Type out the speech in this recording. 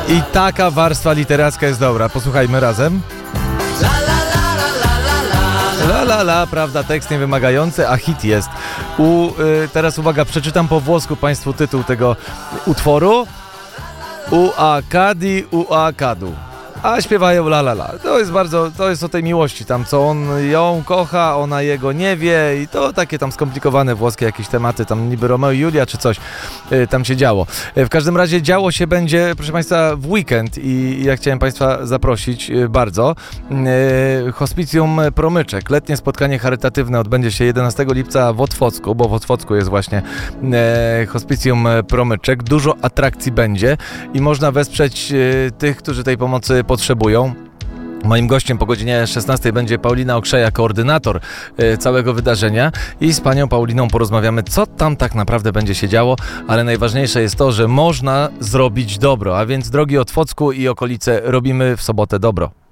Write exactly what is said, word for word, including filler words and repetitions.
I taka warstwa literacka jest dobra. Posłuchajmy razem. La la la, prawda, tekst niewymagający, a hit jest. U, y, teraz uwaga, przeczytam po włosku Państwu tytuł tego utworu. U Akadi, u Akadu. A śpiewają la la la. To jest bardzo, to jest o tej miłości tam, co on ją kocha, ona jego nie wie i to takie tam skomplikowane włoskie jakieś tematy, tam niby Romeo i Julia czy coś y, tam się działo. Y, w każdym razie działo się będzie, proszę Państwa, w weekend i ja chciałem Państwa zaprosić y, bardzo. Y, Hospicjum Promyczek, letnie spotkanie charytatywne odbędzie się jedenastego lipca w Otwocku, bo w Otwocku jest właśnie y, Hospicjum Promyczek. Dużo atrakcji będzie i można wesprzeć y, tych, którzy tej pomocy potrzebują. Moim gościem po godzinie szesnastej będzie Paulina Okrzeja, koordynator y, całego wydarzenia i z panią Pauliną porozmawiamy, co tam tak naprawdę będzie się działo, ale najważniejsze jest to, że można zrobić dobro, a więc drogi Otwocku i okolice, robimy w sobotę dobro.